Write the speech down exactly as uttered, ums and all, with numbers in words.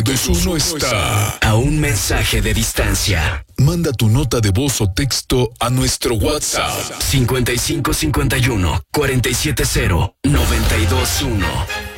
Desuno está a un mensaje de distancia. Manda tu nota de voz o texto a nuestro WhatsApp cincuenta y cinco cincuenta y uno cuarenta y siete cero noventa y dos uno.